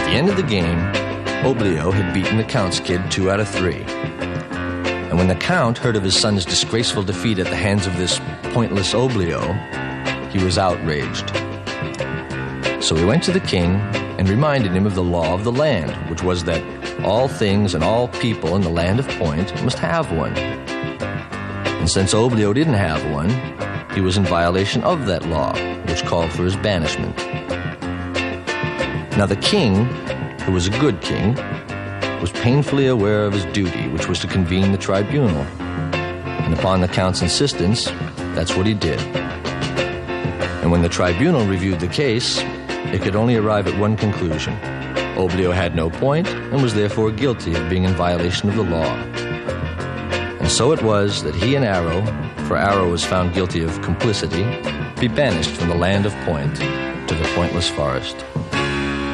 the end of the game, Oblio had beaten the Count's kid 2 out of 3. And when the Count heard of his son's disgraceful defeat at the hands of this pointless Oblio, he was outraged. So he went to the king and reminded him of the law of the land, which was that all things and all people in the land of Point must have one. And since Oblio didn't have one, he was in violation of that law, which called for his banishment. Now the king, who was a good king, was painfully aware of his duty, which was to convene the tribunal. And upon the Count's insistence, that's what he did. And when the tribunal reviewed the case, it could only arrive at one conclusion. Oblio had no point and was therefore guilty of being in violation of the law. And so it was that he and Arrow, for Arrow was found guilty of complicity, be banished from the land of Point to the Pointless Forest.